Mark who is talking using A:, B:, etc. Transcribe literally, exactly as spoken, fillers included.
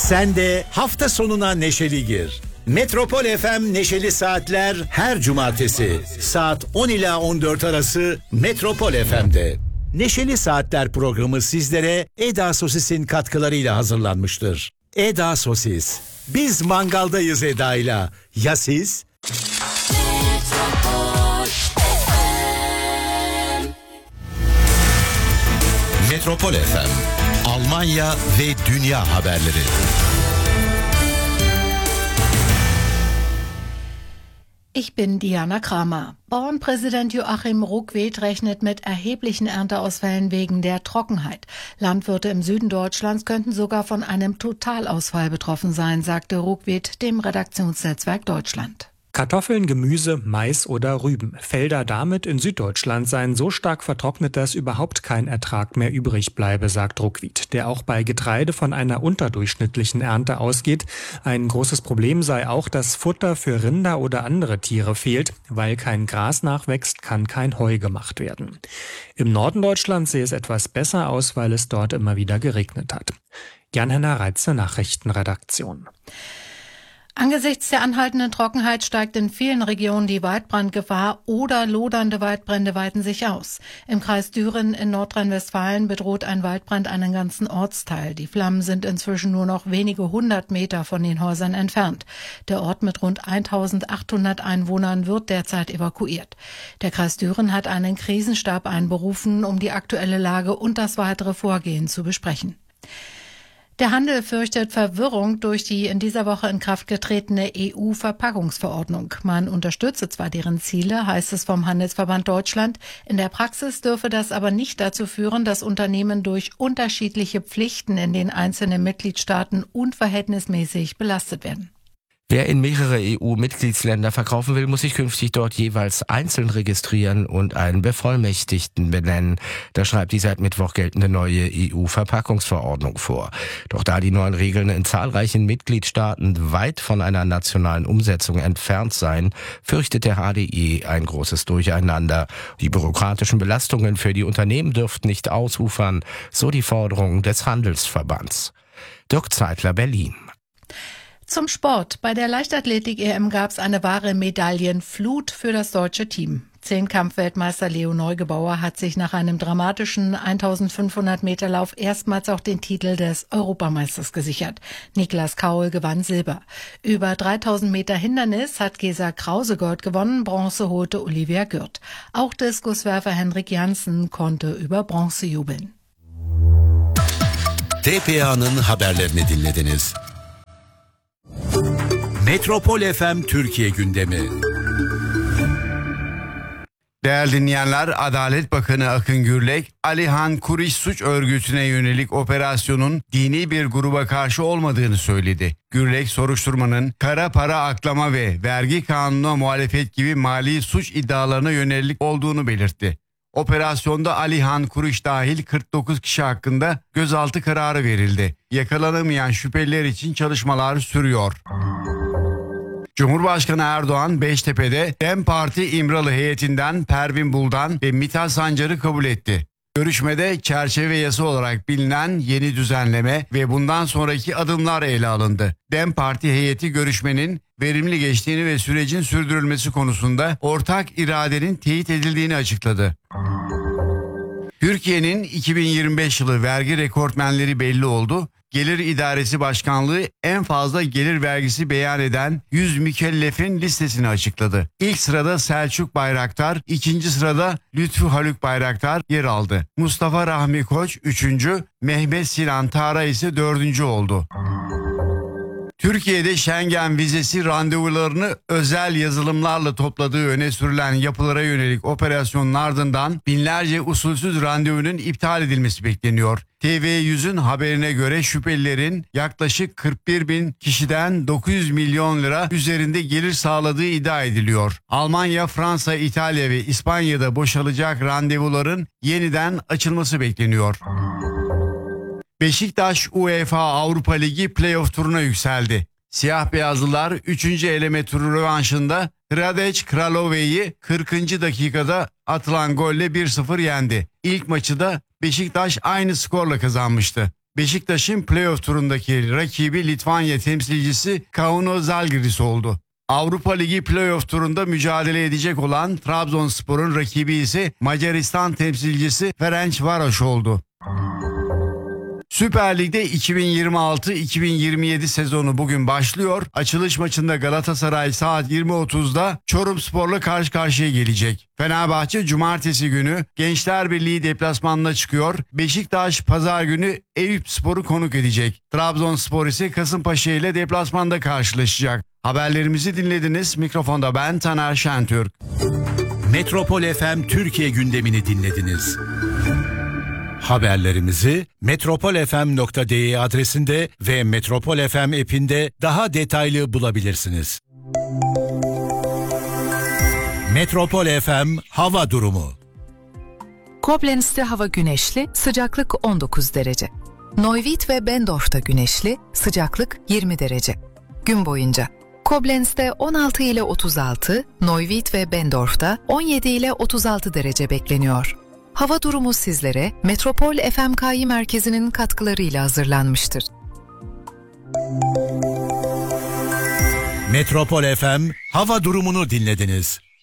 A: Sen de hafta sonuna neşeli gir. Metropol F M Neşeli Saatler her cumartesi saat on ila on dört arası Metropol F M'de. Neşeli Saatler programı sizlere Eda Sosis'in katkılarıyla hazırlanmıştır. Eda Sosis. Biz mangaldayız Eda'yla. Ya siz? Metropol F M. Metropol F M. Almanya ve dünya haberleri.
B: Ich bin Diana Kramer. Bauernpräsident Joachim Ruckwied rechnet mit erheblichen Ernteausfällen wegen der Trockenheit. Landwirte im Süden Deutschlands könnten sogar von einem Totalausfall betroffen sein, sagte Ruckwied dem Redaktionsnetzwerk Deutschland.
C: Kartoffeln, Gemüse, Mais oder Rüben. Felder damit in Süddeutschland seien so stark vertrocknet, dass überhaupt kein Ertrag mehr übrig bleibe, sagt Ruckwied, der auch bei Getreide von einer unterdurchschnittlichen Ernte ausgeht. Ein großes Problem sei auch, dass Futter für Rinder oder andere Tiere fehlt. Weil kein Gras nachwächst, kann kein Heu gemacht werden. Im Norden Deutschlands sehe es etwas besser aus, weil es dort immer wieder geregnet hat. Jan-Henner Reitze, Nachrichtenredaktion.
B: Angesichts der anhaltenden Trockenheit steigt in vielen Regionen die Waldbrandgefahr oder lodernde Waldbrände weiten sich aus. Im Kreis Düren in Nordrhein-Westfalen bedroht ein Waldbrand einen ganzen Ortsteil. Die Flammen sind inzwischen nur noch wenige hundert Meter von den Häusern entfernt. Der Ort mit rund eintausendachthundert Einwohnern wird derzeit evakuiert. Der Kreis Düren hat einen Krisenstab einberufen, um die aktuelle Lage und das weitere Vorgehen zu besprechen. Der Handel fürchtet Verwirrung durch die in dieser Woche in Kraft getretene E U-Verpackungsverordnung. Man unterstütze zwar deren Ziele, heißt es vom Handelsverband Deutschland. In der Praxis dürfe das aber nicht dazu führen, dass Unternehmen durch unterschiedliche Pflichten in den einzelnen Mitgliedstaaten unverhältnismäßig belastet werden.
D: Wer in mehrere E U-Mitgliedsländer verkaufen will, muss sich künftig dort jeweils einzeln registrieren und einen Bevollmächtigten benennen. Das schreibt die seit Mittwoch geltende neue E U-Verpackungsverordnung vor. Doch da die neuen Regeln in zahlreichen Mitgliedstaaten weit von einer nationalen Umsetzung entfernt seien, fürchtet der H D E ein großes Durcheinander. Die bürokratischen Belastungen für die Unternehmen dürften nicht ausufern, so die Forderung des Handelsverbands. Dirk Zeitler, Berlin.
B: Zum Sport. Bei der Leichtathletik-E M gab es eine wahre Medaillenflut für das deutsche Team. Zehnkampf-Weltmeister Leo Neugebauer hat sich nach einem dramatischen eintausendfünfhundert Meter Lauf erstmals auch den Titel des Europameisters gesichert. Niklas Kaul gewann Silber. Über dreitausend Meter Hindernis hat Gesa Krause Gold gewonnen, Bronze holte Olivia Gürt. Auch Diskuswerfer Henrik Janssen konnte über Bronze jubeln.
A: T P A'nın haberlerini dinlediniz. Metropol F M Türkiye gündemi.
E: Değerli dinleyenler, Adalet Bakanı Akın Gürlek, Alihan Kuriş suç örgütüne yönelik operasyonun dini bir gruba karşı olmadığını söyledi. Gürlek, soruşturmanın kara para aklama ve vergi kanununa muhalefet gibi mali suç iddialarına yönelik olduğunu belirtti. Operasyonda Alihan Kuriş dahil kırk dokuz kişi hakkında gözaltı kararı verildi. Yakalanamayan şüpheliler için çalışmalar sürüyor. Cumhurbaşkanı Erdoğan Beştepe'de DEM Parti İmralı heyetinden Pervin Buldan ve Mithat Sancar'ı kabul etti. Görüşmede çerçeve yasa olarak bilinen yeni düzenleme ve bundan sonraki adımlar ele alındı. DEM Parti heyeti görüşmenin verimli geçtiğini ve sürecin sürdürülmesi konusunda ortak iradenin teyit edildiğini açıkladı. Türkiye'nin iki bin yirmi beş yılı vergi rekortmenleri belli oldu. Gelir İdaresi Başkanlığı en fazla gelir vergisi beyan eden yüz mükellefin listesini açıkladı. İlk sırada Selçuk Bayraktar, ikinci sırada Lütfü Haluk Bayraktar yer aldı. Mustafa Rahmi Koç üçüncü, Mehmet Sinan Tara ise dördüncü oldu. Türkiye'de Schengen vizesi randevularını özel yazılımlarla topladığı öne sürülen yapılara yönelik operasyonun ardından binlerce usulsüz randevunun iptal edilmesi bekleniyor. T V yüzün haberine göre şüphelilerin yaklaşık kırk bir bin kişiden dokuz yüz milyon lira üzerinde gelir sağladığı iddia ediliyor. Almanya, Fransa, İtalya ve İspanya'da boşalacak randevuların yeniden açılması bekleniyor. Beşiktaş UEFA Avrupa Ligi playoff turuna yükseldi. Siyah beyazlılar üçüncü eleme turu rövanşında Hradec Kralove'yi kırkıncı dakikada atılan golle bir sıfır yendi. İlk maçı da Beşiktaş aynı skorla kazanmıştı. Beşiktaş'ın playoff turundaki rakibi Litvanya temsilcisi Kauno Žalgiris oldu. Avrupa Ligi playoff turunda mücadele edecek olan Trabzonspor'un rakibi ise Macaristan temsilcisi Ferencvaros oldu. Süper Lig'de iki bin yirmi altı iki bin yirmi yedi sezonu bugün başlıyor. Açılış maçında Galatasaray saat yirmi otuzda Çorumspor'la karşı karşıya gelecek. Fenerbahçe cumartesi günü Gençler Birliği deplasmanına çıkıyor. Beşiktaş pazar günü Eyüpspor'u konuk edecek. Trabzonspor ise Kasımpaşa ile deplasmanda karşılaşacak. Haberlerimizi dinlediniz. Mikrofonda ben Taner Şentürk.
A: Metropol F M Türkiye gündemini dinlediniz. Haberlerimizi metropol f m nokta d e adresinde ve Metropol F M app'inde daha detaylı bulabilirsiniz. Metropol F M hava durumu.
F: Koblenz'te hava güneşli, sıcaklık on dokuz derece. Neuwied ve Bendorf'ta güneşli, sıcaklık yirmi derece. Gün boyunca Koblenz'te on altı ile otuz altı, Neuwied ve Bendorf'ta on yedi ile otuz altı derece bekleniyor. Hava durumu sizlere Metropol F M K I merkezinin katkılarıyla hazırlanmıştır.
A: Metropol F M hava durumunu dinlediniz.